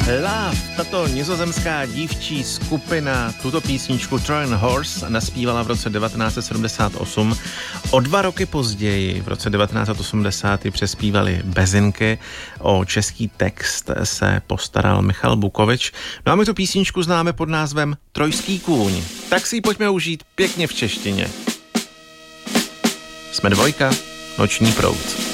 Love, tato nizozemská dívčí skupina, tuto písničku Trojan Horse naspívala v roce 1978. O 2 roky později, v roce 1980, přespívali Bezinky. O český text se postaral Michal Bukovič. No a my tu písničku známe pod názvem Trojský kůň. Tak si ji pojďme užít pěkně v češtině. Jsme Dvojka, Noční proud.